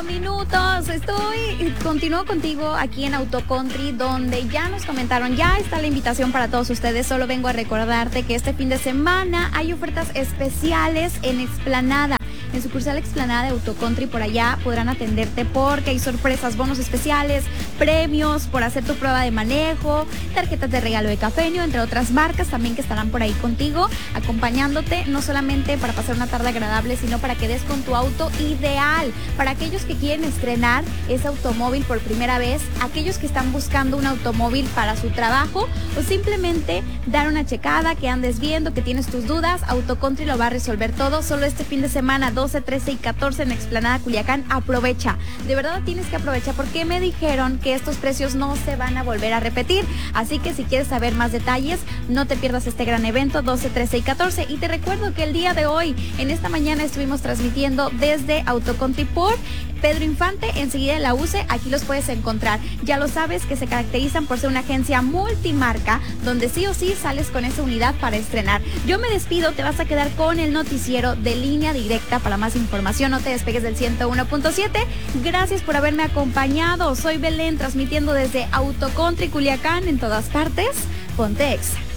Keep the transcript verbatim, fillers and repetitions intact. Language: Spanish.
cinco minutos. Estoy, continúo contigo aquí en Autocountry, donde ya nos comentaron, ya está la invitación para todos ustedes. Solo vengo a recordarte que este fin de semana hay ofertas especiales en Explanada. En sucursal Explanada de Autocountry, por allá podrán atenderte porque hay sorpresas, bonos especiales, premios por hacer tu prueba de manejo, tarjetas de regalo de Cafenio, entre otras marcas también que estarán por ahí contigo, acompañándote, no solamente para pasar una tarde agradable, sino para que des con tu auto ideal. Para aquellos que quieren estrenar ese automóvil por primera vez, aquellos que están buscando un automóvil para su trabajo o simplemente dar una checada, que andes viendo, que tienes tus dudas, Autocountry lo va a resolver todo. Solo este fin de semana, doce, trece y catorce en Explanada Culiacán. Aprovecha, de verdad tienes que aprovechar porque me dijeron que estos precios no se van a volver a repetir, así que si quieres saber más detalles, no te pierdas este gran evento doce, trece y catorce. Y te recuerdo que el día de hoy, en esta mañana, estuvimos transmitiendo desde Autocountry por Pedro Infante, enseguida de la U C E, aquí los puedes encontrar. Ya lo sabes que se caracterizan por ser una agencia multimarca, donde sí o sí sales con esa unidad para estrenar. Yo me despido, te vas a quedar con el noticiero de Línea Directa. Para más información, no te despegues del ciento uno punto siete. Gracias por haberme acompañado. Soy Belén, transmitiendo desde Autocountry Culiacán, en todas partes. Ponte Exa.